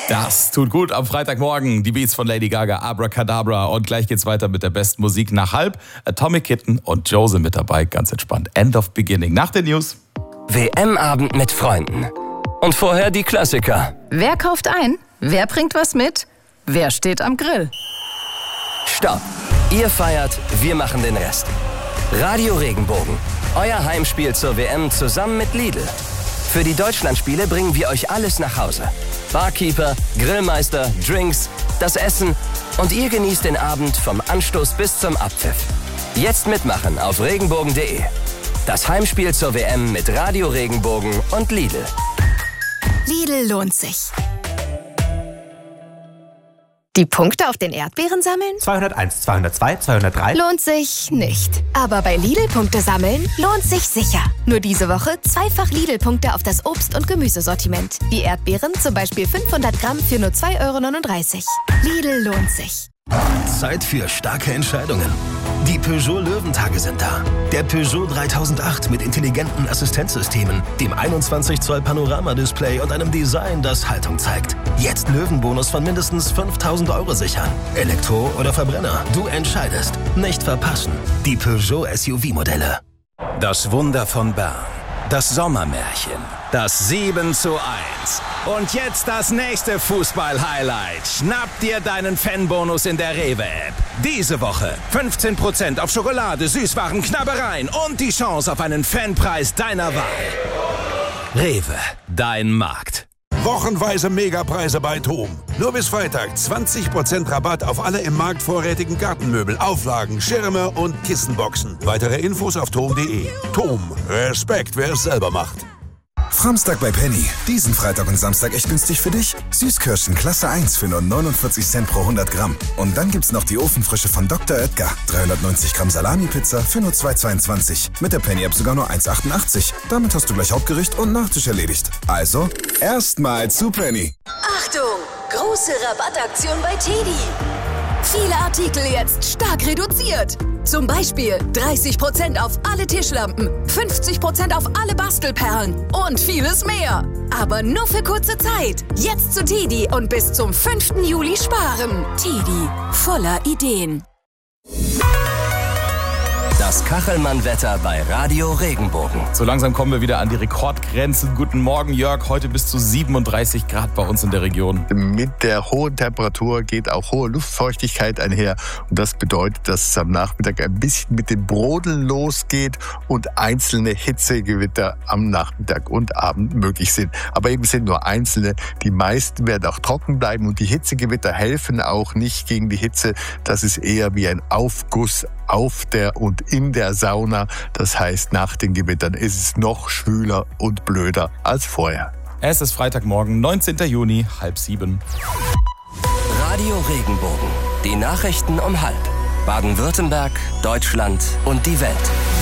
Das tut gut am Freitagmorgen. Die Beats von Lady Gaga, Abracadabra. Und gleich geht's weiter mit der besten Musik nach halb. Atomic Kitten und Joe sind mit dabei. Ganz entspannt. End of Beginning. Nach den News. WM-Abend mit Freunden. Und vorher die Klassiker. Wer kauft ein? Wer bringt was mit? Wer steht am Grill? Stopp. Ihr feiert, wir machen den Rest. Radio Regenbogen. Euer Heimspiel zur WM zusammen mit Lidl. Für die Deutschlandspiele bringen wir euch alles nach Hause. Barkeeper, Grillmeister, Drinks, das Essen und ihr genießt den Abend vom Anstoß bis zum Abpfiff. Jetzt mitmachen auf regenbogen.de. Das Heimspiel zur WM mit Radio Regenbogen und Lidl. Lidl lohnt sich. Die Punkte auf den Erdbeeren sammeln? 201, 202, 203. Lohnt sich nicht. Aber bei Lidl Punkte sammeln lohnt sich sicher. Nur diese Woche zweifach Lidl-Punkte auf das Obst- und Gemüsesortiment. Die Erdbeeren zum Beispiel 500 Gramm für nur 2,39 €. Lidl lohnt sich. Zeit für starke Entscheidungen. Die Peugeot Löwentage sind da. Der Peugeot 3008 mit intelligenten Assistenzsystemen, dem 21 Zoll Panoramadisplay und einem Design, das Haltung zeigt. Jetzt Löwenbonus von mindestens 5.000 € sichern. Elektro oder Verbrenner, du entscheidest. Nicht verpassen. Die Peugeot SUV-Modelle. Das Wunder von Bern. Das Sommermärchen. Das 7:1. Und jetzt das nächste Fußball-Highlight. Schnapp dir deinen Fanbonus in der Rewe-App. Diese Woche 15% auf Schokolade, Süßwaren, Knabbereien und die Chance auf einen Fanpreis deiner Wahl. Rewe, dein Markt. Wochenweise Megapreise bei TOM. Nur bis Freitag 20% Rabatt auf alle im Markt vorrätigen Gartenmöbel, Auflagen, Schirme und Kissenboxen. Weitere Infos auf tom.de. TOM. Respekt, wer es selber macht. Framstag bei Penny. Diesen Freitag und Samstag echt günstig für dich. Süßkirschen Klasse 1 für nur 49 Cent pro 100 Gramm. Und dann gibt's noch die Ofenfrische von Dr. Oetker. 390 Gramm Salami-Pizza für nur 2,22. Mit der Penny-App sogar nur 1,88. Damit hast du gleich Hauptgericht und Nachtisch erledigt. Also, erstmal zu Penny. Achtung! Große Rabattaktion bei TEDi. Viele Artikel jetzt stark reduziert. Zum Beispiel 30% auf alle Tischlampen, 50% auf alle Bastelperlen und vieles mehr. Aber nur für kurze Zeit. Jetzt zu TEDi und bis zum 5. Juli sparen. TEDi, voller Ideen. Das Kachelmann-Wetter bei Radio Regenbogen. So langsam kommen wir wieder an die Rekordgrenzen. Guten Morgen, Jörg. Heute bis zu 37 Grad bei uns in der Region. Mit der hohen Temperatur geht auch hohe Luftfeuchtigkeit einher. Und das bedeutet, dass es am Nachmittag ein bisschen mit dem Brodeln losgeht und einzelne Hitzegewitter am Nachmittag und Abend möglich sind. Aber eben sind nur einzelne. Die meisten werden auch trocken bleiben und die Hitzegewitter helfen auch nicht gegen die Hitze. Das ist eher wie ein Aufguss auf der und in der Sauna. Das heißt, nach den Gewittern ist es noch schwüler und blöder als vorher. Es ist Freitagmorgen, 19. Juni, 6:30. Radio Regenbogen. Die Nachrichten um 6:30. Baden-Württemberg, Deutschland und die Welt.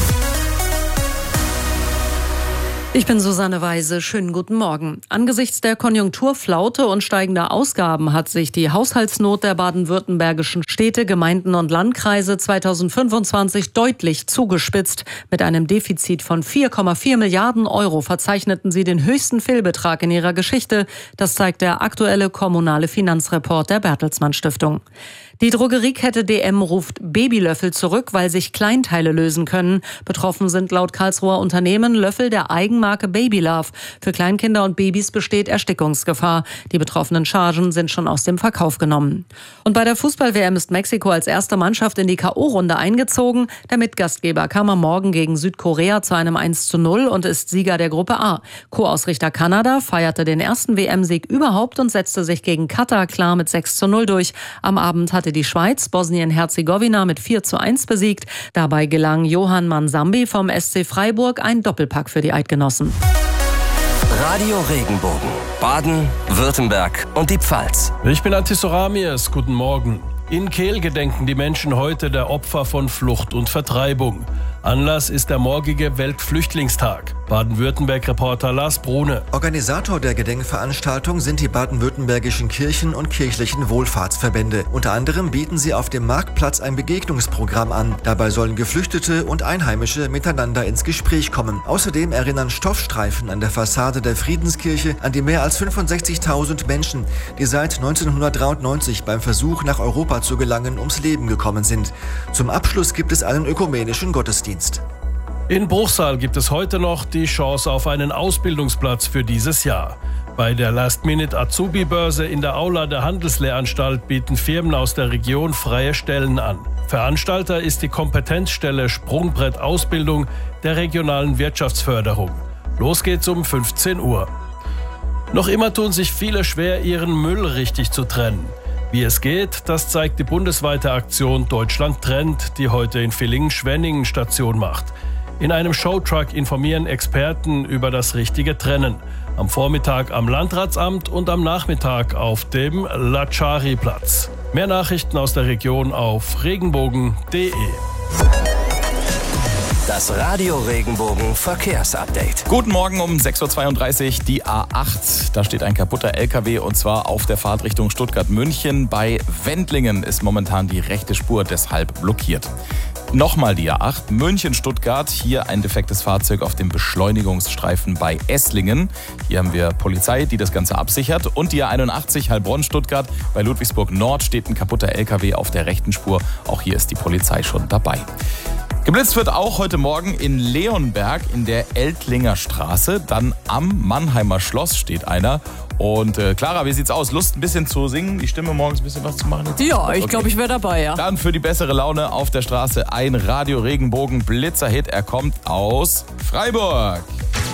Ich bin Susanne Weise. Schönen guten Morgen. Angesichts der Konjunkturflaute und steigender Ausgaben hat sich die Haushaltsnot der baden-württembergischen Städte, Gemeinden und Landkreise 2025 deutlich zugespitzt. Mit einem Defizit von 4,4 Milliarden € verzeichneten sie den höchsten Fehlbetrag in ihrer Geschichte. Das zeigt der aktuelle kommunale Finanzreport der Bertelsmann Stiftung. Die Drogeriekette DM ruft Babylöffel zurück, weil sich Kleinteile lösen können. Betroffen sind laut Karlsruher Unternehmen Löffel der Eigenmarke Babylove. Für Kleinkinder und Babys besteht Erstickungsgefahr. Die betroffenen Chargen sind schon aus dem Verkauf genommen. Und bei der Fußball-WM ist Mexiko als erste Mannschaft in die K.O.-Runde eingezogen. Der Mitgastgeber kam am Morgen gegen Südkorea zu einem 1:0 und ist Sieger der Gruppe A. Co-Ausrichter Kanada feierte den ersten WM-Sieg überhaupt und setzte sich gegen Katar klar mit 6:0 durch. Am Abend hatte die Schweiz Bosnien-Herzegowina mit 4:1 besiegt. Dabei gelang Johann Mansambi vom SC Freiburg ein Doppelpack für die Eidgenossen. Radio Regenbogen. Baden, Württemberg und die Pfalz. Ich bin Antis Soramiers. Guten Morgen. In Kehl gedenken die Menschen heute der Opfer von Flucht und Vertreibung. Anlass ist der morgige Weltflüchtlingstag. Baden-Württemberg-Reporter Lars Brune. Organisator der Gedenkveranstaltung sind die baden-württembergischen Kirchen und kirchlichen Wohlfahrtsverbände. Unter anderem bieten sie auf dem Marktplatz ein Begegnungsprogramm an. Dabei sollen Geflüchtete und Einheimische miteinander ins Gespräch kommen. Außerdem erinnern Stoffstreifen an der Fassade der Friedenskirche an die mehr als 65.000 Menschen, die seit 1993 beim Versuch, nach Europa zu gelangen, ums Leben gekommen sind. Zum Abschluss gibt es einen ökumenischen Gottesdienst. In Bruchsal gibt es heute noch die Chance auf einen Ausbildungsplatz für dieses Jahr. Bei der Last-Minute-Azubi-Börse in der Aula der Handelslehranstalt bieten Firmen aus der Region freie Stellen an. Veranstalter ist die Kompetenzstelle Sprungbrett-Ausbildung der regionalen Wirtschaftsförderung. Los geht's um 15 Uhr. Noch immer tun sich viele schwer, ihren Müll richtig zu trennen. Wie es geht, das zeigt die bundesweite Aktion Deutschland trennt, die heute in Villingen-Schwenningen Station macht. In einem Showtruck informieren Experten über das richtige Trennen. Am Vormittag am Landratsamt und am Nachmittag auf dem Latschari-Platz. Mehr Nachrichten aus der Region auf regenbogen.de. Das Radio Regenbogen Verkehrsupdate. Guten Morgen um 6.32 Uhr, die A8. Da steht ein kaputter LKW und zwar auf der Fahrt Richtung Stuttgart-München. Bei Wendlingen ist momentan die rechte Spur deshalb blockiert. Nochmal die A8, München-Stuttgart. Hier ein defektes Fahrzeug auf dem Beschleunigungsstreifen bei Esslingen. Hier haben wir Polizei, die das Ganze absichert. Und die A81 Heilbronn-Stuttgart. Bei Ludwigsburg Nord steht ein kaputter LKW auf der rechten Spur. Auch hier ist die Polizei schon dabei. Geblitzt wird auch heute Morgen in Leonberg in der Eltlinger Straße. Dann am Mannheimer Schloss steht einer. Und Clara, wie sieht's aus? Lust ein bisschen zu singen? Die Stimme morgens ein bisschen was zu machen? Ja, ich glaube, ich wäre dabei, ja. Dann für die bessere Laune auf der Straße ein Radio Regenbogen Blitzerhit. Er kommt aus Freiburg.